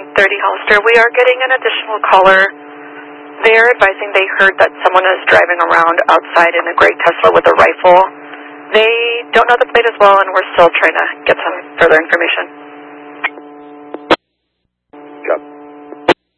30 Hollister. We are getting an additional caller. They are advising they heard that someone is driving around outside in a gray Tesla with a rifle. They don't know the plate as well, and we're still trying to get some further information.